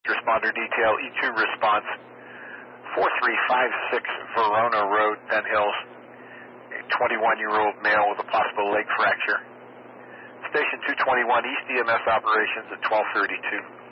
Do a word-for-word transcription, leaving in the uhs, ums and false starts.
Responder detail, E two response, four three five six Verona Road, Penn Hills, a twenty-one-year-old male with a possible leg fracture. Station two twenty-one, East E M S operations at twelve thirty-two.